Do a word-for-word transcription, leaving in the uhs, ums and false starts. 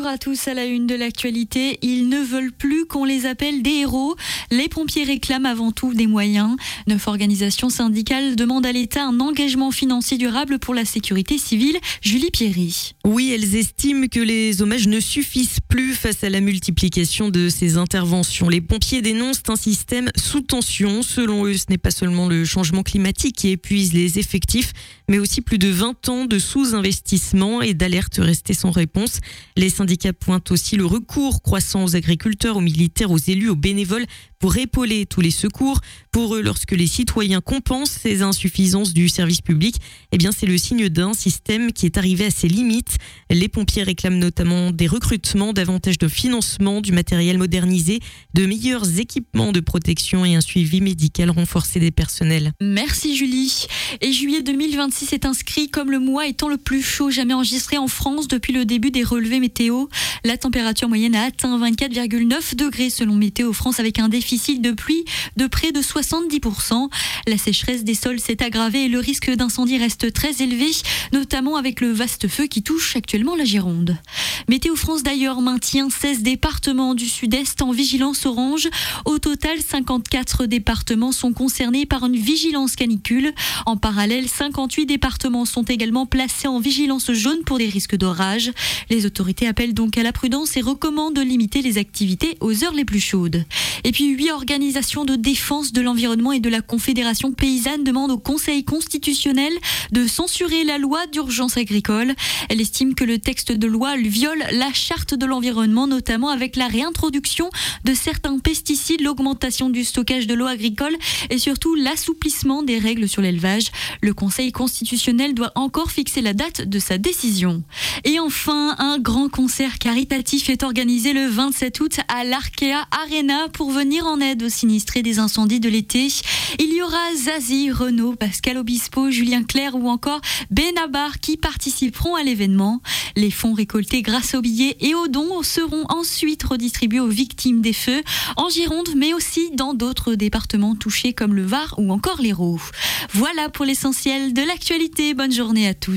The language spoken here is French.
Bonjour à tous, à la une de l'actualité. Ils ne veulent plus qu'on les appelle des héros. Les pompiers réclament avant tout des moyens. Neuf organisations syndicales demandent à l'État un engagement financier durable pour la sécurité civile. Julie Pierry. Oui, elles estiment que les hommages ne suffisent plus face à la multiplication de ces interventions. Les pompiers dénoncent un système sous tension. Selon eux, ce n'est pas seulement le changement climatique qui épuise les effectifs, mais aussi plus de vingt ans de sous-investissement et d'alertes restées sans réponse. Les syndicats pointent aussi le recours croissant aux agriculteurs, aux militaires, aux élus, aux bénévoles pour épauler tous les secours. Pour eux, lorsque les citoyens compensent ces insuffisances du service public, eh bien, c'est le signe d'un système qui est arrivé à ses limites. Les pompiers réclament notamment des recrutements, davantage de financement, du matériel modernisé, de meilleurs équipements de protection et un suivi médical renforcé des personnels. Merci Julie. Et juillet deux mille vingt-six est inscrit comme le mois étant le plus chaud jamais enregistré en France depuis le début des relevés météo. La température moyenne a atteint vingt-quatre virgule neuf degrés selon Météo France, avec un déficit de pluie de près de soixante-dix pour cent. La sécheresse des sols s'est aggravée et le risque d'incendie reste très élevé, notamment avec le vaste feu qui touche actuellement la Gironde. Météo France d'ailleurs maintient seize départements du sud-est en vigilance orange. Au total, cinquante-quatre départements sont concernés par une vigilance canicule. En parallèle, cinquante-huit départements sont également placés en vigilance jaune pour des risques d'orage. Les autorités appellent donc à la prudence et recommandent de limiter les activités aux heures les plus chaudes. Et puis, huit organisations de défense de l'environnement et de la Confédération paysanne demandent au Conseil constitutionnel de censurer la loi d'urgence agricole. Elle estime que le texte de loi viole la charte de l'environnement, notamment avec la réintroduction de certains pesticides, l'augmentation du stockage de l'eau agricole et surtout l'assouplissement des règles sur l'élevage. Le Conseil constitutionnel doit encore fixer la date de sa décision. Et enfin, un grand concert caritatif est organisé le vingt-sept août à l'Arkea Arena pour venir en aide aux sinistrés des incendies de l'été. Il y aura Zazie, Renaud, Pascal Obispo, Julien Clerc ou encore Benabar qui participeront à l'événement. Les fonds récoltés grâce aux billets et aux dons seront ensuite redistribués aux victimes des feux en Gironde, mais aussi dans d'autres départements touchés comme le Var ou encore l'Hérault. Voilà pour l'essentiel de l'actualité. Bonne journée à tous.